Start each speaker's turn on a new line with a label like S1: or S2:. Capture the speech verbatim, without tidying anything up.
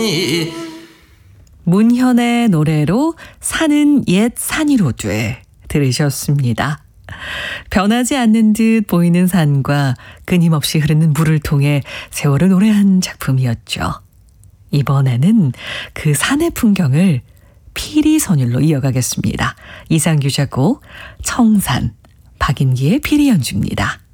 S1: 산이
S2: 문현의 노래로 산은 옛 산이로 돼 들으셨습니다. 변하지 않는 듯 보이는 산과 끊임없이 흐르는 물을 통해 세월을 노래한 작품이었죠. 이번에는 그 산의 풍경을 피리선율로 이어가겠습니다. 이상규 작곡, 청산, 박인기의 피리 연주입니다.